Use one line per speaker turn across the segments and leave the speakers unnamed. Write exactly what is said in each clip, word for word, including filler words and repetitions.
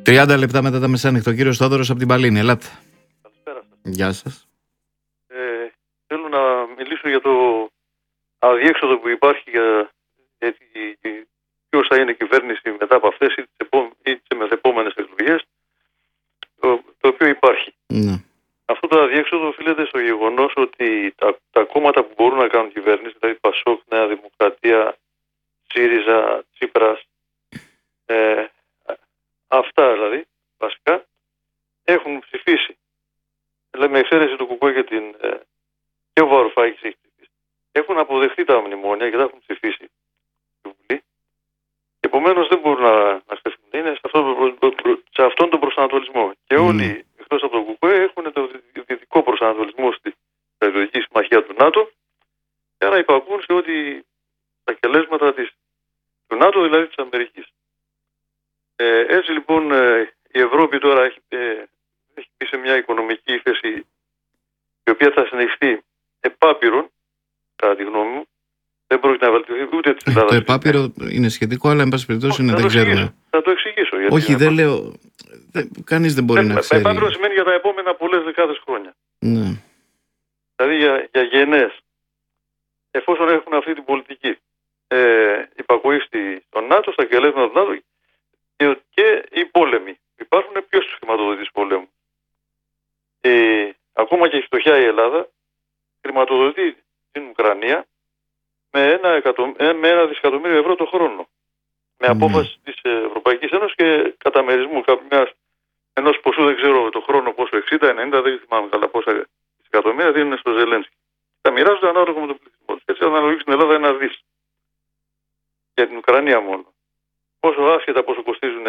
τριάντα λεπτά μετά τα μεσάνυχτα. Ο κύριος Θόδωρος από την Παλίνη. Ελάτε.
Καλησπέρα σας.
Γεια σας.
Ε, θέλω να μιλήσω για το αδιέξοδο που υπάρχει για, για ποιος θα είναι η κυβέρνηση μετά από αυτές ή τις, επό, ή τις μεθεπόμενες εκλογές, το, το οποίο υπάρχει.
Ναι.
Αυτό το αδιέξοδο οφείλεται στο γεγονός ότι τα, τα κόμματα που μπορούν να κάνουν κυβέρνηση, δηλαδή Πασόκ, Νέα Δημοκρατία, ΣΥΡΙΖΑ, Τσίπρας, ε, αυτά δηλαδή βασικά, έχουν ψηφίσει. Δηλαδή με εξαίρεση του Κουκουέ και, την, ε, και ο Βαρουφάκης έχει ψηφίσει. Έχουν αποδεχτεί τα μνημόνια και τα έχουν ψηφίσει στη Βουλή. Και επομένως δεν μπορούν να, να στεφτούν. Είναι σε, αυτό, σε αυτόν τον προσανατολισμό. Και
Mm.
όλοι εκτός από τον Κουκουέ έχουν το δυτικό προσανατολισμό στη στρατιωτική συμμαχία του ΝΑΤΟ για να υπακούν σε ό,τι τα κελέσματα της, του ΝΑΤΟ, δηλαδή της Αμερικής. Ε, έτσι λοιπόν ε, η Ευρώπη τώρα έχει, ε, έχει πει σε μια οικονομική ύφεση η οποία θα συνεχιστεί επάπειρον, κατά τη γνώμη μου. Δεν πρόκειται να βελτιωθεί ούτε της Ελλάδας.
Το επάπειρο είναι σχετικό, αλλά εν πάση περιπτώσει είναι, δεν ξέρουμε.
Θα το εξηγήσω. Γιατί
Όχι, δεν λέω. Δεν, κανείς δεν μπορεί
δεν,
να ξέρει.
Επάπειρο σημαίνει για τα επόμενα πολλές δεκάδες χρόνια.
Ναι.
Δηλαδή για, για γενναίες. Εφόσον έχουν αυτή την πολιτική ε, υπακοή στον ΝΑΤΟ, στα κελέσματα του ΝΑΤΟ και, και οι πόλεμοι. Υπάρχουν ποιος τους χρηματοδοτεί πολέμου. Ε, ακόμα και η φτωχιά η Ελλάδα χρηματοδοτεί την Ουκρανία με ένα, εκατο, με ένα δισεκατομμύριο ευρώ το χρόνο. Με απόφαση mm. της Ευρωπαϊκής Ένωσης και καταμερισμού κάποιας ενός ποσού, δεν ξέρω το χρόνο πόσο, εξήντα ενενήντα, δεν θυμάμαι καλά πόσα δισεκατομμύρια δίνουν στο Ζελένσκι. Τα μοιράζονται ανάλογα με τον πληθυσμό τους. Έτσι αναλογεί στην Ελλάδα ένα δις. Για την Ουκρανία μόνο. Πόσο άσχετα πόσο κοστίζουν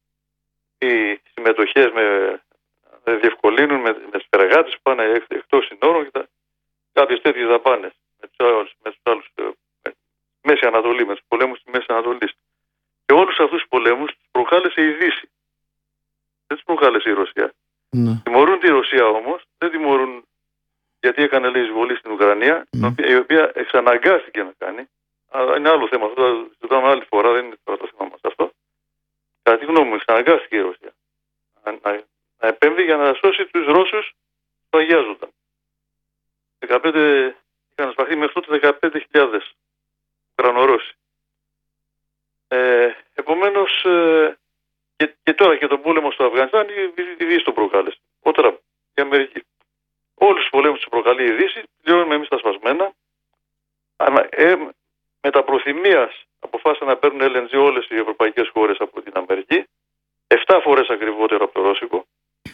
οι συμμετοχές με, με διευκολύνουν με, με τις εργάτες που πάνε εκ, εκτός συνόρων και τα, κάποιες τέτοιες δαπάνες με τους άλλους, με τους άλλους με, Μέση Ανατολή, με τους πολέμους στη Μέση Ανατολή. Και όλους αυτούς τους πολέμους τους προκάλεσε η Δύση. Δεν τους προκάλεσε η Ρωσία.
Ναι.
Τιμωρούν τη Ρωσία όμως, δεν τιμωρούν γιατί έκανε λέει εισβολή στην Ουκρανία, mm. η οποία εξαναγκάστηκε να κάνει. Αλλά είναι άλλο θέμα, αυτό το συζητάμε άλλη φορά, δεν είναι τώρα το θέμα μας αυτό. Κατά τη γνώμη μου, εξαναγκάστηκε η Ρωσία να, να, να επέμβει για να σώσει τους Ρώσους που αγιάζονταν. δεκαπέντε, είχαν σπαχθεί μέχρι τότε δεκαπέντε χιλιάδες Ουκρανορώσοι. Ε, επομένως, ε, και, και τώρα και τον πόλεμο στο Αφγανιστάν, η Δύση τον προκάλεσε. Όταν η Αμερική. Όλους τους πολέμους που προκαλεί η Δύση, πληρώνουμε εμείς τα σπασμένα. Αλλά, ε, με τα προθυμίας αποφάσισαν να παίρνουν ελ εν τζι όλες οι ευρωπαϊκές χώρες από την Αμερική, εφτά φορές ακριβότερο από το ρώσικο.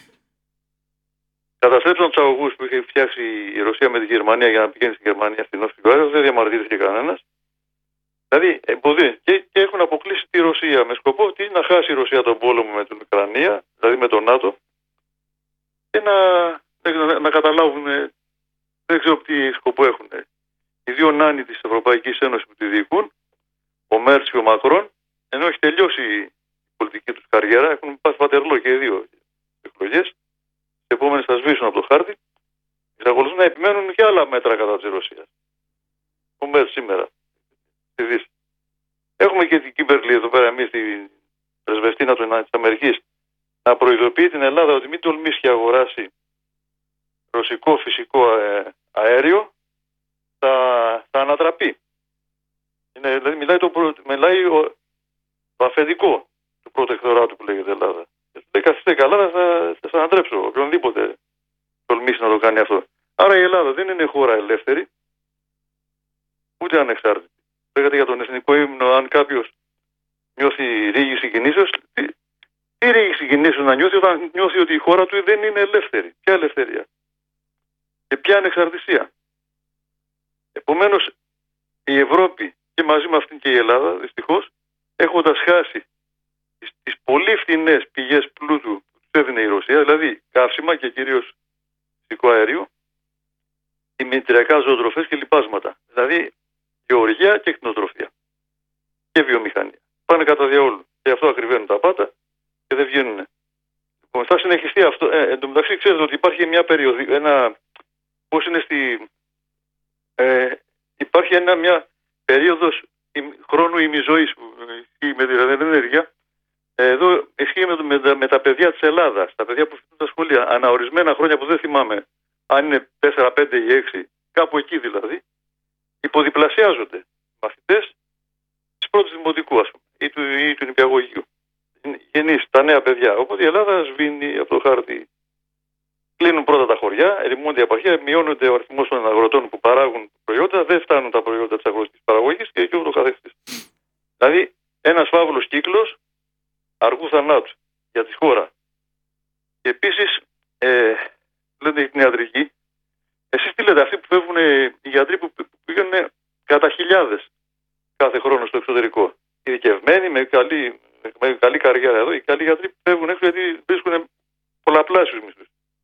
Καταστρέψαν τους αγωγούς που είχε φτιάξει η Ρωσία με τη Γερμανία για να πηγαίνει στη Γερμανία στην νότιο αέριο, δεν διαμαρτύρθηκε κανένας. Δηλαδή, εμποδί, και, και έχουν αποκλείσει τη Ρωσία με σκοπό τι, να χάσει η Ρωσία τον πόλεμο με την Ουκρανία, δηλαδή με τον ΝΑΤΟ, και να, να, να καταλάβουν, δεν ξέρω τι σκοπό έχουν. Οι δύο νάνοι της Ευρωπαϊκής Ένωσης που τη διοικούν, ο Μέρτς και ο Μακρόν, ενώ έχει τελειώσει η πολιτική τους καριέρα, έχουν πάθει πατερλό και οι δύο εκλογές, οι επόμενες θα σβήσουν από το χάρτη, εξακολουθούν να επιμένουν και άλλα μέτρα κατά της Ρωσίας. Ο Μέρτς σήμερα, στη Δύση. Έχουμε και την Κίμπερλι εδώ πέρα, εμείς την πρεσβευτήνα της Αμερικής, να προειδοποιεί την Ελλάδα ότι μην τολμήσει και αγοράσει ρωσικό φυσικό αέριο, θα, θα ανατραπεί. Είναι, δηλαδή μιλάει, το, μιλάει ο, το αφεντικό του προτεκτοράτου που λέγεται Ελλάδα. Και λέει καθίστε καλά, θα σας ανατρέψω. Οποιονδήποτε τολμήσει να το κάνει αυτό. Άρα η Ελλάδα δεν είναι χώρα ελεύθερη, ούτε ανεξάρτητη. Λέγατε για τον εθνικό ύμνο, αν κάποιος νιώθει ρήγηση κινήσεως, τι, τι ρήγηση κινήσεως να νιώθει όταν νιώθει ότι η χώρα του δεν είναι ελεύθερη. Ποια ελευθερία και ποια ανεξαρτησία. Επομένως, η Ευρώπη και μαζί με αυτήν και η Ελλάδα, δυστυχώς, έχοντας χάσει τις, τις πολύ φθηνές πηγές πλούτου που τους έδινε η Ρωσία, δηλαδή καύσιμα και κυρίως φυσικό αέριο, δημητριακά ζωοτροφές και λιπάσματα. Δηλαδή γεωργία και κτηνοτροφία και βιομηχανία. Πάνε κατά διαόλου. Και αυτό ακριβένουν τα πάντα και δεν βγαίνουν. Λοιπόν, θα συνεχιστεί αυτό. Ε, εν τω μεταξύ, ξέρετε ότι υπάρχει μια περίοδο, ένα. Πώς είναι στη. Ε, υπάρχει ένα, μια περίοδος χρόνου ημιζωής με τη ραδιενέργεια Εδώ ισχύει με, με, τα, με τα παιδιά της Ελλάδας, τα παιδιά που φοιτούν στα σχολεία, αναορισμένα χρόνια που δεν θυμάμαι αν είναι τέσσερα, πέντε ή έξι, κάπου εκεί δηλαδή, υποδιπλασιάζονται μαθητές της πρώτης δημοτικού, ας πούμε, ή του, ή του νηπιαγωγείου. Γεννήσει τα νέα παιδιά. Οπότε η Ελλάδα σβήνει από το χάρτη. Κλείνουν πρώτα τα χωριά, ερημώνται η απαρχία, μειώνονται ο αριθμός των αγροτών που παράγουν προϊόντα, δεν φτάνουν τα προϊόντα της αγροτικής παραγωγής και ούτω καθεξής. Δηλαδή, ένας φαύλος κύκλος αργού θανάτου για τη χώρα. Και επίσης, ε, λέτε την ιατρική, εσείς τι λέτε, αυτοί που φεύγουν, οι γιατροί που πήγαινε κατά χιλιάδες κάθε χρόνο στο εξωτερικό, ειδικευμένοι, με καλή, με καλή καριέρα εδώ, οι καλοί γιατροί φεύγουν έξω γιατί βρίσκουν πολλαπλάσιους μισθούς.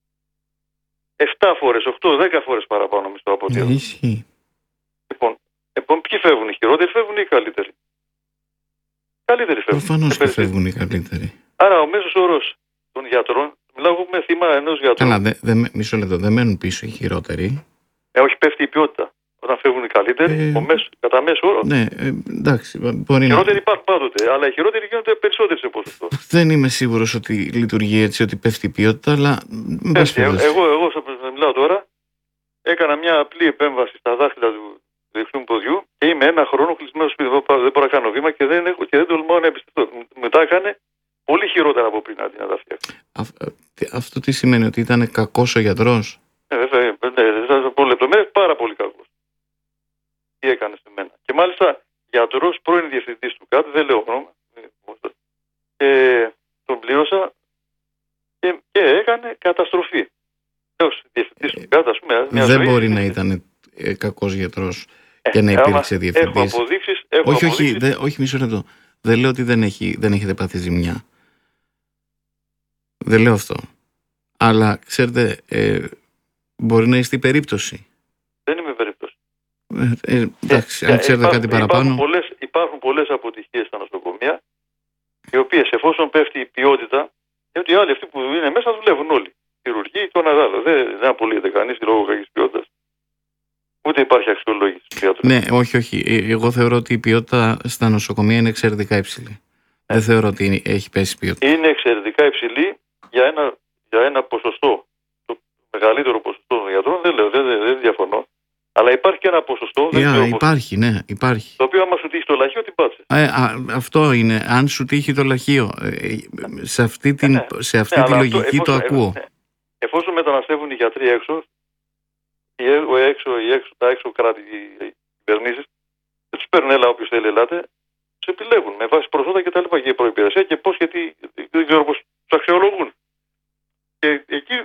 Εφτά φορές, οκτώ, δέκα φορές παραπάνω μισθό από ό,τι.
Ισχύει.
Λοιπόν, λοιπόν, ποιοι φεύγουν, οι χειρότεροι φεύγουν ή οι καλύτεροι? Καλύτεροι φεύγουν.
Προφανώς και φεύγουν οι καλύτεροι.
Άρα ο μέσος όρος των γιατρών, μιλάω με θύμα ενός γιατρού.
Καλά, δε, δε, μισό λεπτό, δεν μένουν πίσω οι χειρότεροι.
Ε, όχι, πέφτει η ποιότητα. Όταν φεύγουν οι καλύτεροι,
Ε,
ο μέσος, κατά μέσο όρο.
Ναι, ε, εντάξει, μπορεί
Οι
να.
χειρότεροι υπάρχουν πάντοτε, αλλά οι χειρότεροι γίνονται περισσότεροι σε ποσοστό.
Δεν είμαι σίγουρος ότι λειτουργεί έτσι, ότι πέφτει η ποιότητα, αλλά.
Πέφτει. Εγώ, εγώ, εγώ μιλάω τώρα, έκανα μια απλή επέμβαση στα δάχτυλα του δεξιού μου ποδιού και είμαι ένα χρόνο κλεισμένο σπίτι. Δεν μπορώ να κάνω βήμα και δεν, έχω, και δεν τολμάω να εμπιστευτώ. Μου τα έκανε πολύ χειρότερα από πριν αντί να τα φτιάξει.
Αυτό τι σημαίνει, ότι ήταν κακός ο γιατρός?
Ε, βέβαια, ναι, θα σα πω λεπτομέρειες, πάρα πολύ κακός. Τι έκανε σε μένα. Και μάλιστα γιατρός, πρώην διευθυντής του ΚΑΤ, δεν λέω όνομα, και τον πλήρωσα και, και έκανε καταστροφή. Ως διευθυντής του ΚΑΤ, ας πούμε. Μια
Δεν
ζωή,
μπορεί να ήταν ε, κακός γιατρός
ε,
και να υπήρξε
άμα
διευθυντής.
Έχω αποδείξεις. Έχω
όχι,
αποδείξεις.
όχι, δε, όχι, μισό λεπτό. Δεν λέω ότι δεν, έχει, δεν έχετε πάθει ζημιά. Δεν λέω αυτό. Αλλά ξέρετε, ε, μπορεί να είστε η περίπτωση.
Δεν είμαι περίπτωση.
Ε, ε, εντάξει,
ε,
αν ξέρετε
υπάρχουν,
κάτι παραπάνω.
Υπάρχουν πολλές, υπάρχουν πολλές αποτυχίες στα νοσοκομεία, οι οποίες εφόσον πέφτει η ποιότητα, γιατί οι άλλοι αυτοί που είναι μέσα δουλεύουν όλοι. Χειρουργοί ή το ένα άλλο. Δεν, δεν απολύεται κανείς λόγω κακής ποιότητας. Ούτε υπάρχει αξιολόγηση του γιατρού.
Ναι, όχι, όχι. Ε, Εγώ θεωρώ ότι η ποιότητα στα νοσοκομεία είναι εξαιρετικά υψηλή.
Ε.
Δεν θεωρώ ότι έχει πέσει η ποιότητα.
Είναι εξαιρετικά υψηλή για ένα, για ένα ποσοστό. Το μεγαλύτερο ποσοστό των γιατρών, δεν λέω, δεν, δεν, δεν διαφωνώ. Αλλά υπάρχει και ένα ποσοστό. Δεν
Yeah,
ξέρω
υπάρχει, ναι, υπάρχει.
Το οποίο άμα σου τύχει το λαχείο, την πάτσε.
Ε, α, αυτό είναι. Αν σου τύχει το λαχείο. Ε, σε αυτή, την,
ναι.
σε αυτή
ναι,
τη λογική
αυτό,
το
εφόσον,
ακούω.
Ναι. Εφόσον μεταναστεύουν οι γιατροί έξω, οι, έξω, οι έξω, τα έξω κράτη, οι κυβερνήσεις, δεν τους παίρνουν, έλα όποιος θέλει, ελάτε, τους επιλέγουν με βάση προσόντα και τα λοιπά και η προϋπηρεσία και πώς, γιατί δεν ξέρω πώς τους αξιολογούν. Και εκεί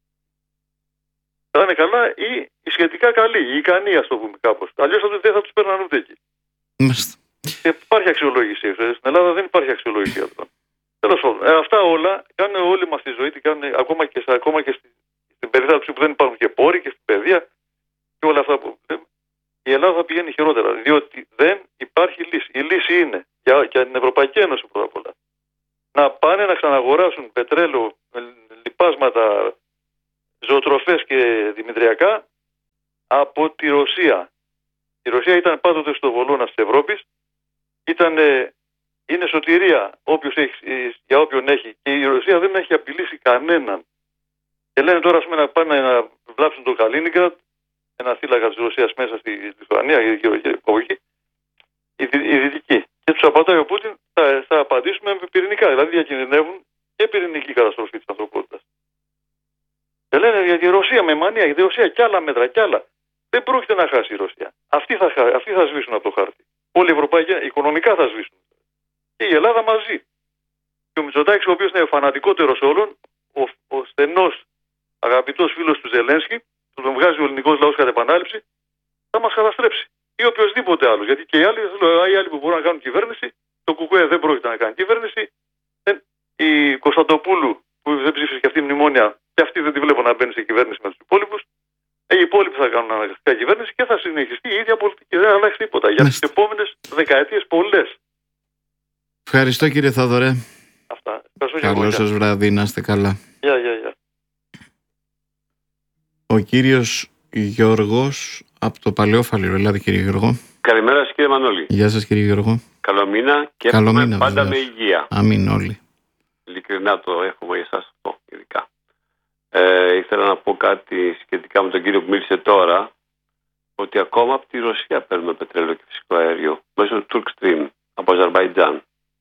θα είναι καλά ή σχετικά καλοί, ή ικανοί, ας το πούμε κάπως. Αλλιώς δεν θα τους παίρναν ούτε εκεί.
Μάλιστα.
Και υπάρχει αξιολόγηση. Στην Ελλάδα δεν υπάρχει αξιολόγηση αυτό. Τέλος πάντων, ε, αυτά όλα κάνουν όλη μας τη ζωή, την κάνουν ακόμα και, ακόμα και στην, στην περίθαλψη που δεν υπάρχουν και πόροι και στην παιδεία και όλα αυτά που λέμε. Η Ελλάδα θα πηγαίνει χειρότερα, διότι δεν υπάρχει λύση. Η λύση είναι για, για την Ευρωπαϊκή Ένωση πρώτα απ' όλα να πάνε να ξαναγοράσουν πετρέλαιο, λιπάσματα, ζωοτροφές και δημητριακά από τη Ρωσία. Η Ρωσία ήταν πάντοτε στο βολώνα της Ευρώπης, ήταν, είναι σωτηρία όποιος έχει, για όποιον έχει, και η Ρωσία δεν έχει απειλήσει κανέναν. Και λένε τώρα, ας πούμε, να πάνε να βλάψουν το Καλίνιγκραντ, ένα θύλακα της Ρωσίας μέσα στη Λιθουανία, η δυτική. Και τους απαντάει ο Πούτιν, θα, θα απαντήσουμε με πυρηνικά. Δηλαδή διακινδυνεύουν και πυρηνική καταστροφή της ανθρωπότητας. Και λένε για τη Ρωσία με μανία, για τη Ρωσία και άλλα μέτρα κι άλλα. Δεν πρόκειται να χάσει η Ρωσία. Αυτοί θα, αυτοί θα σβήσουν από το χάρτη. Όλοι οι Ευρωπαϊκοί οικονομικά θα σβήσουν. Και η Ελλάδα μαζί. Και ο Μητσοτάκης, ο οποίος είναι ο φανατικότερος όλων, ο, ο στενός αγαπητός φίλος του Ζελένσκι, που τον βγάζει ο ελληνικός λαός κατά επανάληψη, θα μας καταστρέψει. Ή οποιοδήποτε άλλο. Γιατί και οι άλλοι, οι άλλοι που μπορούν να κάνουν κυβέρνηση, το ΚΚΕ δεν πρόκειται να κάνει κυβέρνηση. Η Κωνσταντοπούλου, που δεν ψήφισε και αυτή η μνημόνια, και αυτή δεν τη βλέπω να μπαίνει σε κυβέρνηση με τους υπόλοιπους. Οι υπόλοιποι θα κάνουν αναγκαστικά κυβέρνηση και θα συνεχιστεί η ίδια πολιτική. Δεν αλλάξει τίποτα. Για τις επόμενες δεκαετίες πολλές.
Ευχαριστώ, κύριε Θόδωρε.
Αυτά.
Καλό σας βράδυ, να είστε καλά.
Γεια, γεια, γεια.
Ο κύριος Γιώργος από το Παλαιόφαλιρο. Ελάτε, κύριε Γιώργο.
Καλημέρα σας, κύριε Μανώλη.
Γεια σας, κύριε Γιώργο.
Καλό μήνα και
Καλό
πάντα
μήνα,
πάντα
βεβαίως.
με υγεία.
Αμήν όλοι.
ειλικρινά το εύχομαι για εσάς αυτό ειδικά. Ε, ήθελα να πω κάτι σχετικά με τον κύριο που μίλησε τώρα, ότι ακόμα από τη Ρωσία παίρνουμε πετρέλαιο και φυσικό αέριο μέσω του Turk Stream από Αζερμπαϊτζάν.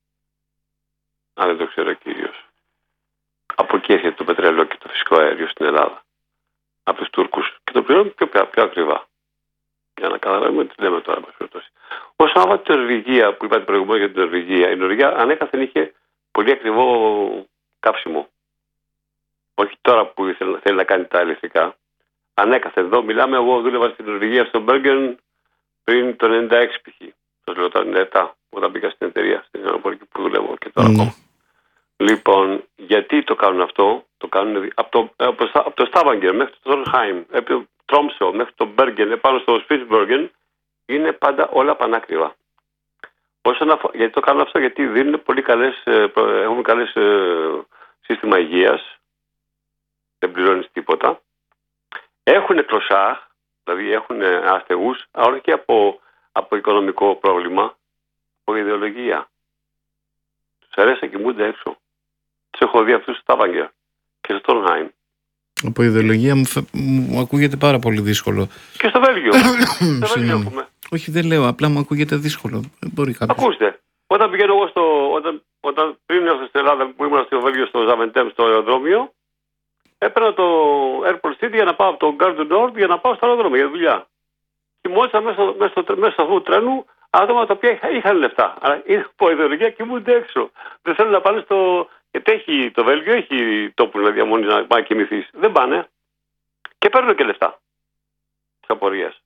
Αν δεν το ξέρω ο κύριος. Από εκεί έρχεται το πετρέλαιο και το φυσικό αέριο στην Ελλάδα. Από τους Τούρκους. Και το πληρώνουμε πιο, πιο, πιο ακριβά. Για να καταλάβουμε τι λέμε τώρα. Όσον αφορά την Νορβηγία, που είπατε προηγουμένως για την Νορβηγία, η Νορβηγία ανέκαθεν είχε πολύ ακριβό καύσιμο. Όχι τώρα που θέλει, θέλει να κάνει τα ηλεκτρικά. Ανέκαθεν εδώ, μιλάμε, εγώ δούλευα στην Νορβηγία, στον Μπέργκεν, πριν το ενενήντα έξι π.χ. Σας λέω το ενενήντα επτά, όταν μπήκα στην εταιρεία, στην αεροπορική που δουλεύω και τώρα ακόμα. Mm. Λοιπόν, γιατί το κάνουν αυτό? Το κάνουν από το, από το, από το Στάβαγκερ μέχρι το Τρόνχάιμ, από το Τρόμσο μέχρι το Μπέργκεν, επάνω στο Σπίτσμπεργκεν, είναι πάντα όλα πανάκριβα. Αφο... Γιατί το κάνουν αυτό? Γιατί δίνουν πολύ καλές, έχουν καλές σύστημα υγείας, δεν πληρώνεις τίποτα. Έχουν κλωσάχ, δηλαδή έχουν αστεγούς, αλλά και από, από οικονομικό πρόβλημα, από ιδεολογία. Τους αρέσει να κοιμούνται έξω. Τους έχω δει αυτούς στο Στάβαγκερ και στο Τρόνχάιμ.
Από ιδεολογία μου, φε... μου ακούγεται πάρα πολύ δύσκολο.
Και στο Βέλγιο. στο Βέλγιο έχουμε.
Όχι, δεν λέω, απλά μου ακούγεται δύσκολο. Δεν μπορεί κάποιος.
Ακούστε, όταν πηγαίνω εγώ στο. Όταν, όταν πριν έρθω στην Ελλάδα που ήμουν στο Βέλγιο, στο Ζαβεντέμ, στο αεροδρόμιο, έπαιρνα το Airport City για να πάω από το Gare du Nord για να πάω στο αεροδρόμιο για δουλειά. Κοιμότησα μέσα, μέσα, στο, μέσα στο αυτού του τρένου άτομα τα οποία είχαν λεφτά. Αλλά είναι από ιδεολογία και κοιμούνται έξω. Δεν θέλουν να πάνε στο. Γιατί έχει, το Βέλγιο έχει τόπου να διαμονή να πάει κοιμηθεί. Δεν πάνε. Και παίρνουν και λεφτά τη απορία.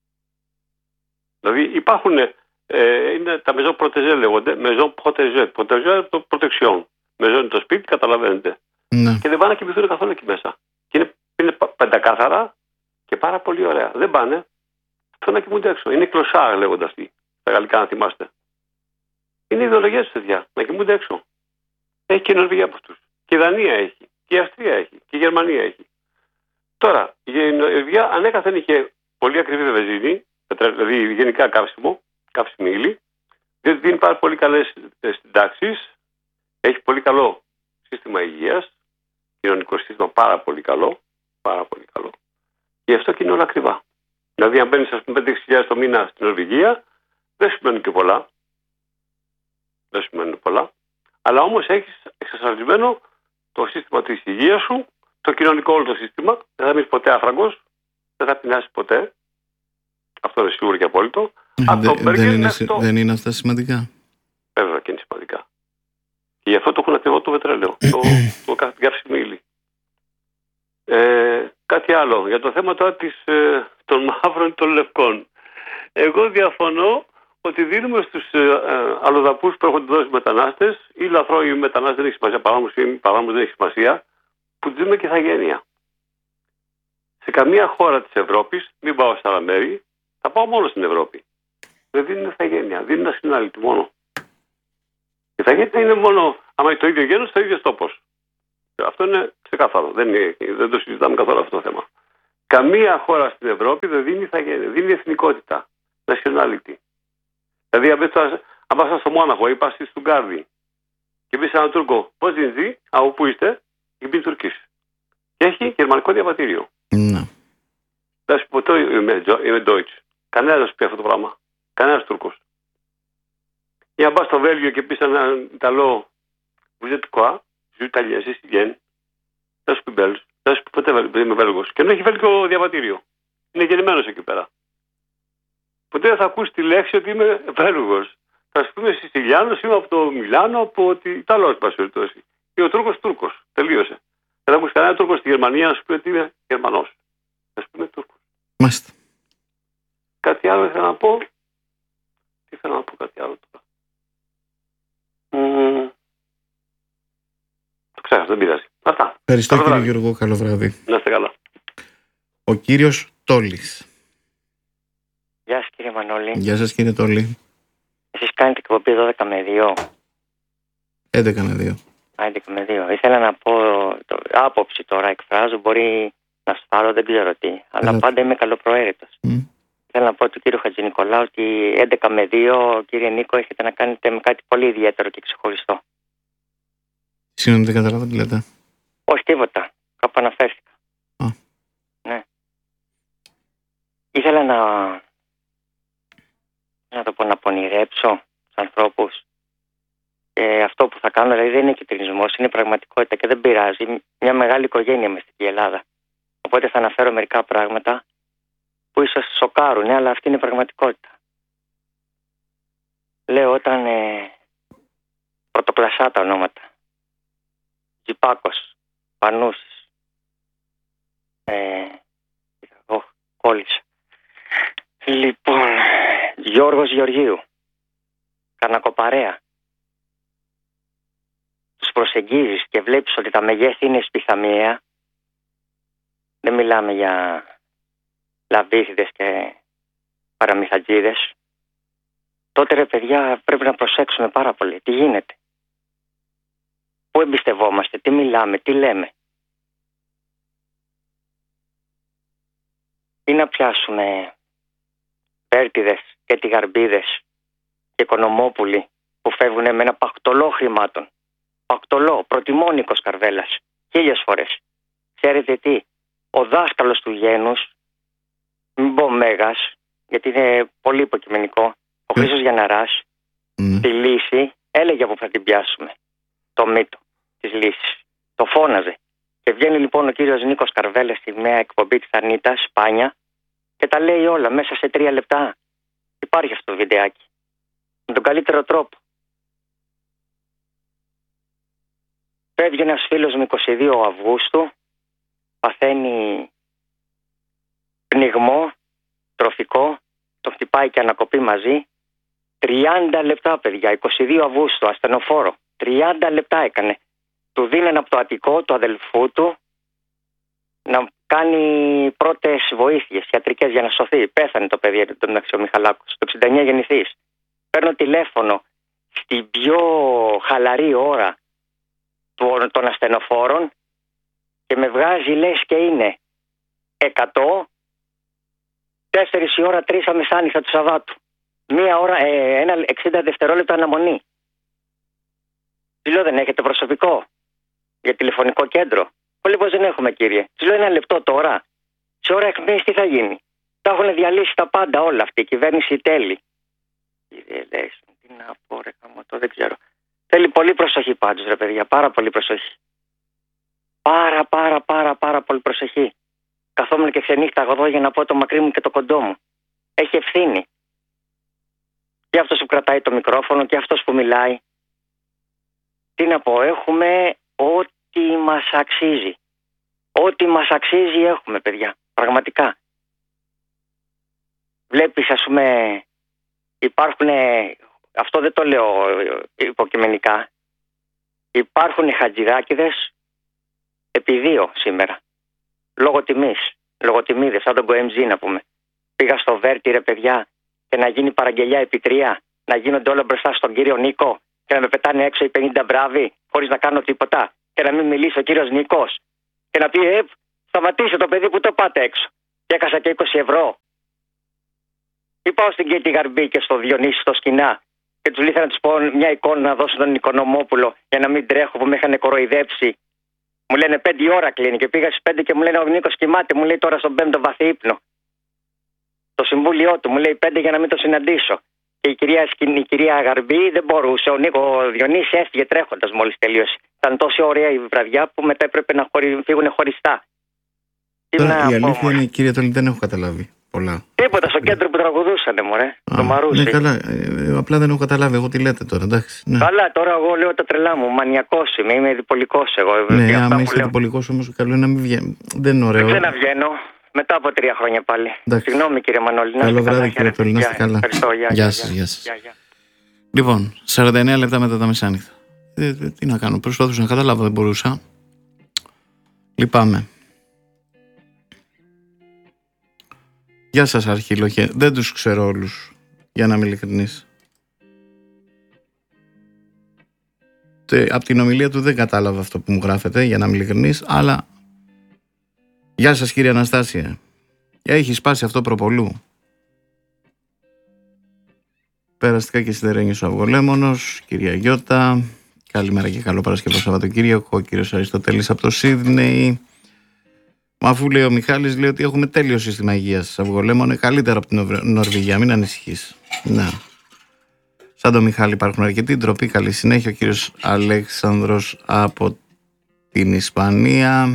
Δηλαδή υπάρχουν, ε, είναι τα maison protégée λέγονται, maison protégée, protégée το protection. Maison είναι το σπίτι, καταλαβαίνετε.
Ναι. Και
δεν πάνε να κοιμηθούν καθόλου εκεί μέσα. Και είναι, είναι πεντακάθαρα και πάρα πολύ ωραία. Δεν πάνε, θέλουν να κοιμούνται έξω. Είναι κλωσάρ λέγονται αυτοί, στα γαλλικά να θυμάστε. Είναι ιδεολογία του παιδιά, να κοιμούνται έξω. Έχει και η Νορβηγία από αυτούς. Και η Δανία έχει, και η Αυστρία έχει, και η Γερμανία έχει. Τώρα, η Νορβηγία ανέκαθεν είχε πολύ ακριβή βενζίνη, δηλαδή γενικά καύσιμο, καύσιμη ύλη, διότι δίνει πάρα πολύ καλές συντάξεις, έχει πολύ καλό σύστημα υγείας, κοινωνικό σύστημα πάρα πολύ καλό, πάρα πολύ καλό. Και αυτό και είναι όλα ακριβά. Δηλαδή, αν μπαίνεις, ας πούμε, πέντε χιλιάδες το μήνα στην Νορβηγία, δεν σημαίνουν και πολλά. Δεν σημαίνουν πολλά. Αλλά όμως έχεις εξασφαλισμένο το σύστημα της υγείας σου, το κοινωνικό όλο το σύστημα, δεν θα μείνεις ποτέ άφραγκος, δεν θα πεινάσεις ποτέ. Αυτό είναι σίγουρο και απόλυτο.
Ε, δε, δεν, είναι, το... δεν είναι αυτά σημαντικά?
Βέβαια και είναι σημαντικά. Και γι' αυτό το έχουν ακριβό το πετρέλαιο, το, το, το καύσιμο ύλη. Ε, κάτι άλλο, για το θέμα τώρα της, ε, των μαύρων και των λευκών. Εγώ διαφωνώ ότι δίνουμε στους ε, ε, αλλοδαπούς που έχουν δώσει μετανάστες ή λαθρόοι μετανάστες, δεν έχει σημασία, παράνομους δεν έχει σημασία, που δίνουμε και ηθαγένεια. Σε καμία χώρα της Ευρώπης, μην πάω σε άλλα μέρη, θα πάω μόνο στην Ευρώπη. Δεν δίνουν ηθαγένεια, δίνουν nationality μόνο. Η ηθαγένεια είναι μόνο, άμα είναι το ίδιο γένος, το ίδιο τόπος. Αυτό είναι ξεκάθαρο, δεν, είναι, δεν το συζητάμε καθόλου αυτό το θέμα. Καμία χώρα στην Ευρώπη δεν δίνει ηθαγένεια, δίνει εθνικότητα, nationality. Δηλαδή, αν πας στο Μόναχο ή πας στη Στουγκάρδη και πεις σε έναν Τούρκο, πώς ζει, από πού είστε, η πει Τουρκής. Και έχει γερμανικό διαβατήριο.
Ναι.
Δεν σου πω, το είμαι Deutsch. Κανένας δεν σου πει αυτό το πράγμα. Κανένας Τούρκος. Ή αν πας στο Βέλγιο και πεις σε έναν Ιταλό, vous êtes quoi, je suis italien, je suis bien. Δεν σου πει Belge. Δεν σου πει ποτέ είμαι Βέλγος. Και ενώ έχει βέλγιο διαβατήριο. Είναι γεννημένος εκεί πέρα. Ποτέ δεν θα ακούσει τη λέξη ότι είμαι Βέλγος. Θα σου πούμε Σiciliάνος, είμαι από το Μιλάνο, από ότι Ιταλός πας περιπτώσει. Ή ο Τούρκος Τούρκος. Τελείωσε. Δεν θα ακούσει κανένα Τούρκο στη Γερμανία να σου πει ότι είμαι Γερμανός. Θα σου πούμε Τούρκος.
Μάλιστα.
Κάτι άλλο ήθελα να πω. Τι ήθελα να πω κάτι άλλο τώρα. Mm. Το ξέρω, δεν πειράζει. Αυτά.
Ευχαριστώ καλό κύριε βράδυ. Γιώργο, καλό βράδυ.
Να είστε καλά.
Ο κύριος Τόλης.
Γεια σας κύριε Μανώλη.
Γεια σας κύριε Τόλη.
Εσείς κάνετε εκπομπή δώδεκα με δύο.
έντεκα με δύο.
έντεκα με δύο. Ήθελα να πω, το, άποψη τώρα εκφράζω, μπορεί να σφάρω, δεν ξέρω τι. Αλλά Έλα. πάντα είμαι καλοπροαίρετος. Mm. Θέλω να πω του κύριου Χατζηνικολάου ότι έντεκα με δύο, κύριε Νίκο, έχετε να κάνετε με κάτι πολύ ιδιαίτερο και ξεχωριστό.
Συγγνώμη, δεν καταλάβω τι λέτε.
Όχι, τίποτα. Κάπου αναφέρθηκα.
Α.
Ναι. Ήθελα να, να το πω, να πονηρέψω τους ανθρώπους. Και αυτό που θα κάνω, δηλαδή δεν είναι κυτρινισμός, είναι πραγματικότητα και δεν πειράζει. Μια μεγάλη οικογένεια μες στην Ελλάδα. Οπότε θα αναφέρω μερικά πράγματα που ίσως σοκάρουν, ναι, αλλά αυτή είναι η πραγματικότητα. Λέω όταν ε, πρωτοκλασσά τα ονόματα. Τζιπάκος, Πανούσης, ε, oh, κόλλησα. Λοιπόν, Γιώργος Γεωργίου, Κανακοπαρέα. Τους προσεγγίζεις και βλέπεις ότι τα μεγέθη είναι σπιθαμιαία. Δεν μιλάμε για λαβίθιδες και παραμυθατζίδες. Τότε ρε παιδιά πρέπει να προσέξουμε πάρα πολύ. Τι γίνεται. Πού εμπιστευόμαστε, τι μιλάμε, τι λέμε. Ή να πιάσουμε Βέρτιδες και Τιγαρμπίδες και Οικονομόπουλοι που φεύγουν με ένα πακτολό χρημάτων. Πακτολό, προτιμόνικος Καρβέλας. Χίλιες φορές. Ξέρετε τι, ο δάσκαλος του γένους, μην πω μέγας, γιατί είναι πολύ υποκειμενικό, ο
Mm.
Χρήστος Γιανναράς,
Mm.
τη λύση έλεγε από που θα την πιάσουμε. Το μύτο της λύσης. Το φώναζε. Και βγαίνει λοιπόν ο κύριος Νίκος Καρβέλας στη μια εκπομπή της Ανίτας, Σπάνια, και τα λέει όλα μέσα σε τρία λεπτά. Υπάρχει αυτό το βιντεάκι. Με τον καλύτερο τρόπο. Φεύγει ένας φίλος με είκοσι δύο Αυγούστου, παθαίνει πνιγμό, τροφικό, το χτυπάει και ανακοπεί μαζί. τριάντα λεπτά παιδιά, είκοσι δύο Αυγούστου, ασθενοφόρο. τριάντα λεπτά έκανε. Του δίνανε από το Αττικό, του αδελφού του, να κάνει πρώτες βοήθειες ιατρικές για να σωθεί. Πέθανε το παιδί τον Αξιο Μιχαλάκος, το εξήντα εννιά γεννηθής. Παίρνω τηλέφωνο στην πιο χαλαρή ώρα των ασθενοφόρων και με βγάζει λες και είναι εκατό, τέσσερις η ώρα, τρεις μεσάνυχτα του Σαββάτου. Μία ώρα, ε, ένα εξήντα δευτερόλεπτα αναμονή. Τι λέω, δεν έχετε προσωπικό για τηλεφωνικό κέντρο? Πολύ πως δεν έχουμε κύριε. Τη λέω ένα λεπτό τώρα. Σε ώρα αιχμής τι θα γίνει? Τα έχουν διαλύσει τα πάντα όλα αυτή η κυβέρνηση τέλει. Κύριε λες, τι να πω ρε καμωτό, δεν ξέρω. Θέλει πολύ προσοχή πάντως ρε παιδιά, πάρα πολύ προσοχή. Πάρα πάρα πάρα πάρα πολύ προσοχή. Καθόμουν και ξενύχταγα εδώ για να πω το μακρύ μου και το κοντό μου. Έχει ευθύνη. Και αυτός που κρατάει το μικρόφωνο και αυτός που μιλάει. Τι να πω, έχουμε ό,τι μας αξίζει. Ό,τι μας αξίζει έχουμε παιδιά, πραγματικά. Βλέπεις ας πούμε, υπάρχουν, αυτό δεν το λέω υποκειμενικά, υπάρχουν χατζηδάκηδες επί δύο σήμερα. Λόγω τιμής, λόγω τιμίδες, σαν τον Κοέμζι να πούμε. Πήγα στο Βέρτι ρε παιδιά και να γίνει παραγγελιά επί τρία, να γίνονται όλα μπροστά στον κύριο Νίκο και να με πετάνε έξω οι πενήντα μπράβοι χωρίς να κάνω τίποτα και να μην μιλήσει ο κύριος Νίκος και να πει ε, σταματήσε το παιδί που το πάτε έξω και έκασα και είκοσι ευρώ. Ή πάω στην Κέτη Γαρμπή και στο Διονύση στο Σκηνά και τους ήθελα να τους πω μια εικόνα να δώσω τον Οικονομόπουλο για να μην τρέχω που με είχαν κοροϊδέψει. Μου λένε πέντε ώρα κλείνει και πήγα στις πέντε και μου λένε ο Νίκος κοιμάται, μου λέει τώρα στον πέμπτο βαθύ ύπνο. Το συμβούλιο του μου λέει πέντε για να μην το συναντήσω. Και η κυρία, η κυρία Γαρμπή δεν μπορούσε. Ο Νίκο Διονύση έφυγε τρέχοντας μόλις τελείωσε. Ήταν τόσο ωραία η βραδιά που μετά έπρεπε να χωρι... φύγουν χωριστά.
Τώρα, η αλήθεια πω, είναι, κύριε Τόλη, δεν έχω καταλάβει πολλά.
Τίποτα στο κέντρο που τραγουδούσανε, μωρέ.
Α,
το Μαρούσι.
Ναι, καλά. Ε, απλά δεν έχω καταλάβει εγώ τι λέτε τώρα, εντάξει. Ναι.
Καλά, τώρα εγώ λέω τα τρελά μου. Μανιακός είμαι, είμαι διπολικός εγώ.
Ναι, άμα είστε διπολικός όμως, καλό είναι να μην βγαίνει. Δεν είναι ωραίο.
Δεν ξαναβγαίνω. Μετά από τρία χρόνια πάλι. Εντάξει. Συγγνώμη κύριε Μανώλη.
Καλό βράδυ κύριε Τόλη, να είστε καλά.
Ευχαριστώ, γεια,
γεια σας. Γεια σας. Γεια, γεια. Λοιπόν, σαράντα εννέα λεπτά μετά τα μεσάνυχτα. Ε, τι να κάνω, προσπαθούσα να καταλάβω, δεν μπορούσα. Λυπάμαι. Γεια σας αρχιλοχέ. Δεν τους ξέρω όλους, για να είμαι ειλικρινής. Από την ομιλία του δεν κατάλαβα αυτό που μου γράφετε, για να είμαι ειλικρινής, αλλά... Γεια σας κύριε Αναστάσια. Έχει σπάσει αυτό προπολού. Περαστικά και σιδερένιος ο Αυγολέμονος, κυρία Γιώτα, Καλημέρα και καλό Παρασκευό Σαββατοκύριακο. Ο κύριος Αριστοτέλης από το Σίδνεϊ. Μα αφού λέει ο Μιχάλης, λέει ότι έχουμε τέλειο σύστημα υγείας. Αυγολέμων είναι καλύτερο από την Νορβηγία. Μην ανησυχείς. Ναι. Σαν τον Μιχάλη υπάρχουν αρκετοί. Ντροπή. Καλή συνέχεια. Ο κύριος Αλέξανδρος από την Ισπανία.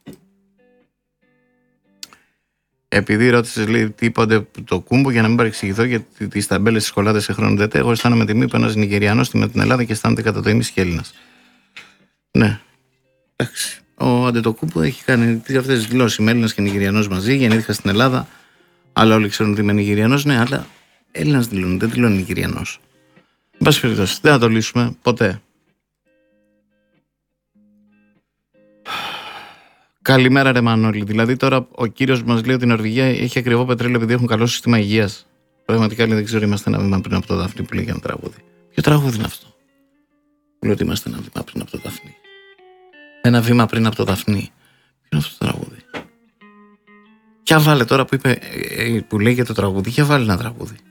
Επειδή ρώτησε, λέει, τίποτε το κούμπο, για να μην παρεξηγηθώ, γιατί τις ταμπέλες στις κολλάδες σε χρόνο δεν εγώ αισθάνομαι τιμή που ένας Νιγηριανός με την Ελλάδα και αισθάνεται κατά το ίμιση και Έλληνας. Ναι. Εντάξει. Ο Αντετοκούμπο έχει κάνει αυτές τις δηλώσεις. Είμαι Έλληνας και Νιγηριανός μαζί. Γεννήθηκα στην Ελλάδα. Αλλά όλοι ξέρουν ότι είμαι Νιγηριανός. Ναι, αλλά Έλληνας δηλώνει, δεν δηλώνει Νιγηριανός. Εν πάση περιπτώσει, δεν θα το λύσουμε ποτέ. Καλημέρα, ρε Μανώλη. Δηλαδή, τώρα ο κύριος μας λέει ότι η Νορβηγία έχει ακριβό πετρέλαιο επειδή έχουν καλό σύστημα υγείας. Πραγματικά λέει, δεν ξέρω, είμαστε ένα βήμα πριν από το Δάφνη που λέει για ένα τραγούδι. Ποιο τραγούδι είναι αυτό? Λέω ότι είμαστε ένα βήμα πριν από το Δάφνη. Ένα βήμα πριν από το Δάφνη. Ποιο είναι αυτό το τραγούδι? Για βάλε τώρα που, είπε, που λέει για το τραγούδι, για βάλε ένα τραγούδι.